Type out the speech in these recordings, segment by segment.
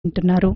వింటున్నారు.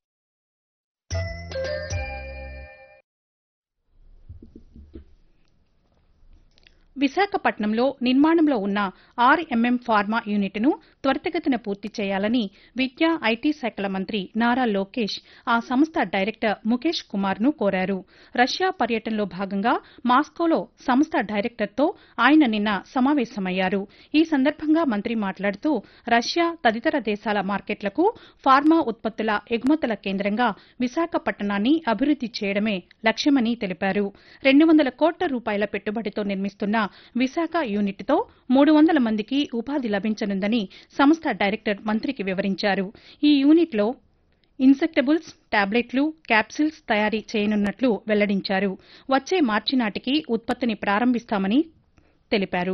విశాఖపట్నంలో నిర్మాణంలో ఉన్న ఆర్ఎంఎం ఫార్మా యూనిట్ను త్వరితగతిన పూర్తి చేయాలని విద్యా, ఐటీ శాఖల మంత్రి నారా లోకేష్ ఆ సంస్థ డైరెక్టర్ ముఖేష్ కుమార్ను కోరారు. రష్యా పర్యటనలో భాగంగా మాస్కోలో సంస్థ డైరెక్టర్తో ఆయన నిన్న సమావేశమయ్యారు. ఈ సందర్భంగా మంత్రి మాట్లాడుతూ రష్యా తదితర దేశాల మార్కెట్లకు ఫార్మా ఉత్పత్తుల ఎగుమతుల కేంద్రంగా విశాఖపట్టణాన్ని అభివృద్ది చేయడమే లక్ష్యమని తెలిపారు. 200 కోట్ల రూపాయల పెట్టుబడితో నిర్మిస్తున్న విశాఖ యూనిట్తో 300 మందికి ఉపాధి లభించనుందని సంస్థ డైరెక్టర్ మంత్రికి వివరించారు. ఈ యూనిట్లో ఇన్సెక్టబుల్స్, టాబ్లెట్లు, క్యాప్సిల్స్ తయారీ చేయనున్నట్లు వెల్లడించారు. వచ్చే మార్చి నాటికి ఉత్పత్తిని ప్రారంభిస్తామని తెలిపారు.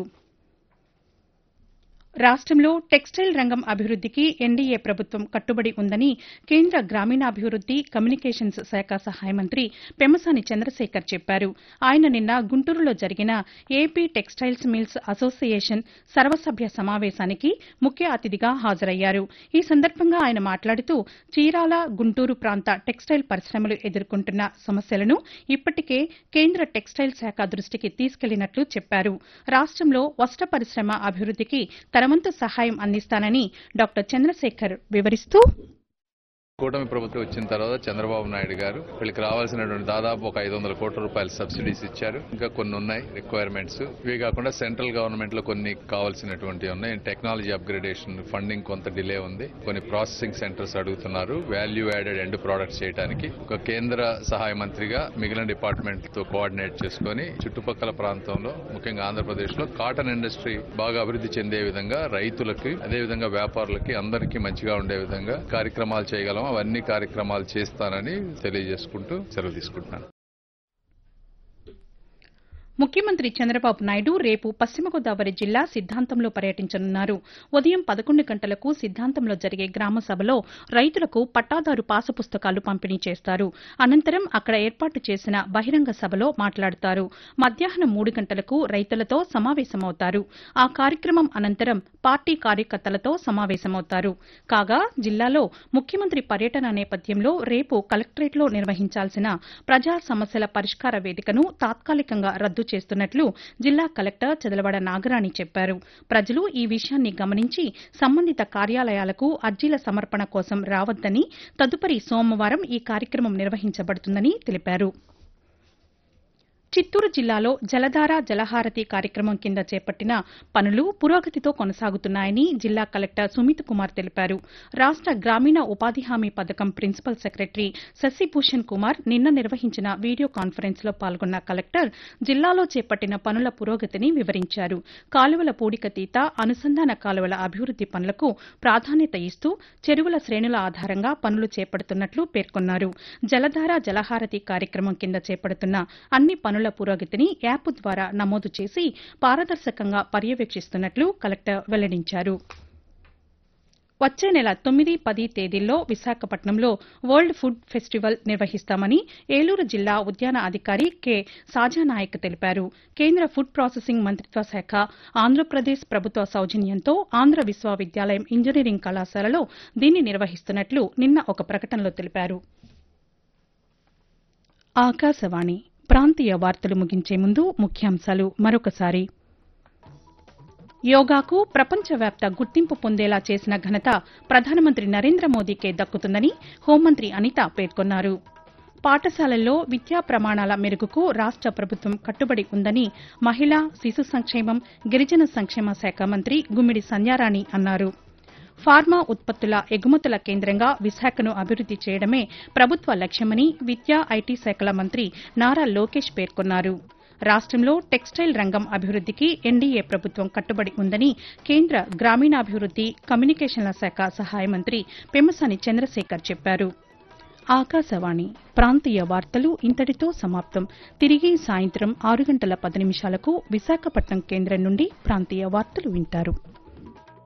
రాష్టంలో టెక్స్టైల్ రంగం అభివృద్దికి ఎన్డీఏ ప్రభుత్వం కట్టుబడి ఉందని కేంద్ర గ్రామీణాభివృద్ది, కమ్యూనికేషన్స్ శాఖ సహాయ మంత్రి పెమ్మసాని చంద్రశేఖర్ చెప్పారు. ఆయన నిన్న గుంటూరులో జరిగిన ఏపీ టెక్స్టైల్స్ మిల్స్ అసోసియేషన్ సర్వసభ్య సమావేశానికి ముఖ్య అతిథిగా హాజరయ్యారు. ఈ సందర్భంగా ఆయన మాట్లాడుతూ చీరాల, గుంటూరు ప్రాంత టెక్స్టైల్ పరిశ్రమలు ఎదుర్కొంటున్న సమస్యలను ఇప్పటికే కేంద్ర టెక్స్టైల్ శాఖ దృష్టికి తీసుకెళ్లినట్లు చెప్పారు. రాష్టంలో వస్త్ర పరిశ్రమ అభివృద్దికి తనవంతు సహాయం అందిస్తానని డాక్టర్ చంద్రశేఖర్ వివరిస్తూ, కూటమి ప్రభుత్వం వచ్చిన తర్వాత చంద్రబాబు నాయుడు గారు వీళ్ళకి రావాల్సినటువంటి దాదాపు ఒక 500 కోట్ల రూపాయల సబ్సిడీస్ ఇచ్చారు. ఇంకా కొన్ని ఉన్నాయి రిక్వైర్మెంట్స్. ఇవి కాకుండా సెంట్రల్ గవర్నమెంట్ లో కొన్ని కావాల్సినటువంటి ఉన్నాయి. టెక్నాలజీ అప్గ్రేడేషన్ ఫండింగ్ కొంత డిలే ఉంది. కొన్ని ప్రాసెసింగ్ సెంటర్స్ అడుగుతున్నారు వాల్యూ యాడెడ్ ఎండ్ ప్రొడక్ట్స్ చేయడానికి. ఒక కేంద్ర సహాయ మంత్రిగా మిగిలిన డిపార్ట్మెంట్ తో కోఆర్డినేట్ చేసుకుని చుట్టుపక్కల ప్రాంతంలో ముఖ్యంగా ఆంధ్రప్రదేశ్ లో కాటన్ ఇండస్ట్రీ బాగా అభివృద్ధి చెందే విధంగా రైతులకి, అదేవిధంగా వ్యాపారులకి అందరికీ మంచిగా ఉండే విధంగా కార్యక్రమాలు చేయగలం. అవన్నీ కార్యక్రమాలు చేస్తానని తెలియజేసుకుంటూ సెలవు తీసుకుంటున్నాను. ముఖ్యమంత్రి చంద్రబాబు నాయుడు రేపు పశ్చిమ గోదావరి జిల్లా సిద్దాంతంలో పర్యటించనున్నారు. ఉదయం 11 గంటలకు సిద్దాంతంలో జరిగే గ్రామ సభలో రైతులకు పట్టాదారు పాసు పుస్తకాలు పంపిణీ చేస్తారు. అనంతరం అక్కడ ఏర్పాటు చేసిన బహిరంగ సభలో మాట్లాడతారు. మధ్యాహ్నం 3 గంటలకు రైతులతో సమావేశమవుతారు. ఆ కార్యక్రమం అనంతరం పార్టీ కార్యకర్తలతో సమావేశమవుతారు. కాగా జిల్లాలో ముఖ్యమంత్రి పర్యటన నేపథ్యంలో రేపు కలెక్టరేట్లో నిర్వహించాల్సిన ప్రజా సమస్యల పరిష్కార వేదికను తాత్కాలికంగా రద్దు చేస్తున్నట్లు జిల్లా కలెక్టర్ చదలవాడ నాగరాణి చెప్పారు. ప్రజలు ఈ విషయాన్ని గమనించి సంబంధిత కార్యాలయాలకు అర్జీల సమర్పణ కోసం రావద్దని, తదుపరి సోమవారం ఈ కార్యక్రమం నిర్వహించబడుతుందని తెలిపారు. చిత్తూరు జిల్లాలో జలధార జలహారతి కార్యక్రమం కింద చేపట్టిన పనులు పురోగతితో కొనసాగుతున్నాయని జిల్లా కలెక్టర్ సుమిత్ కుమార్ తెలిపారు. రాష్ట గ్రామీణ ఉపాధి హామీ పథకం ప్రిన్సిపల్ సెక్రటరీ శశిభూషణ్ కుమార్ నిన్న నిర్వహించిన వీడియో కాన్ఫరెన్స్ లో పాల్గొన్న కలెక్టర్ జిల్లాలో చేపట్టిన పనుల పురోగతిని వివరించారు. కాలువల పూడికతీత, అనుసంధాన కాలువల అభివృద్ది పనులకు ప్రాధాన్యత ఇస్తూ చెరువుల శ్రేణుల ఆధారంగా పనులు చేపడుతున్నట్లు పేర్కొన్నారు. జలధార జలహారతి కార్యక్రమం కింద చేపడుతున్న అన్ని పనుల పురోగతిని యాప్ ద్వారా నమోదు చేసి పారదర్శకంగా పర్యవేక్షిస్తున్నట్లు కలెక్టర్ వెల్లడించారు. వచ్చే నెల 9, 10 తేదీల్లో విశాఖపట్నంలో వరల్డ్ ఫుడ్ ఫెస్టివల్ నిర్వహిస్తామని ఏలూరు జిల్లా ఉద్యాన అధికారి కె సాజానాయక్ తెలిపారు. కేంద్ర ఫుడ్ ప్రాసెసింగ్ మంత్రిత్వ శాఖ, ఆంధ్రప్రదేశ్ ప్రభుత్వ సౌజన్యంతో ఆంధ్ర విశ్వవిద్యాలయం ఇంజనీరింగ్ కళాశాలలో దీన్ని నిర్వహిస్తున్నట్లు నిన్న ఒక ప్రకటనలో తెలిపారు. ఆకాశవాణి ప్రాంతీయ వార్తలు ముగించే ముందు ముఖ్యాంశాలు మరొకసారి. యోగాకు ప్రపంచవ్యాప్త గుర్తింపు పొందేలా చేసిన ఘనత ప్రధానమంత్రి నరేంద్ర మోదీకే దక్కుతుందని హోంమంత్రి అనిత పేర్కొన్నారు. పాఠశాలల్లో విద్యా ప్రమాణాల మెరుగుకు రాష్ట ప్రభుత్వం కట్టుబడి ఉందని మహిళా, శిశు సంక్షేమం, గిరిజన సంక్షేమ శాఖ మంత్రి గుమ్మిడి సంధ్యారాణి అన్నారు. ఫార్మా ఉత్పత్తుల ఎగుమతుల కేంద్రంగా విశాఖను అభివృద్ది చేయడమే ప్రభుత్వ లక్ష్యమని విద్యా, ఐటీ శాఖల మంత్రి నారా లోకేష్ పేర్కొన్నారు. రాష్టంలో టెక్స్టైల్ రంగం అభివృద్దికి ఎన్డీఏ ప్రభుత్వం కట్టుబడి ఉందని కేంద్ర గ్రామీణాభివృద్ది, కమ్యూనికేషన్ల శాఖ సహాయ మంత్రి పెమ్మసాని చంద్రశేఖర్ చెప్పారు. ఆకాశవాణి ప్రాంతీయ వార్తలు ఇంతటితో సమాప్తం. తిరిగి సాయంత్రం 6 గంటల 10 నిమిషాలకు విశాఖపట్నం కేంద్రం నుండి ప్రాంతీయ వార్తలు వింటారు.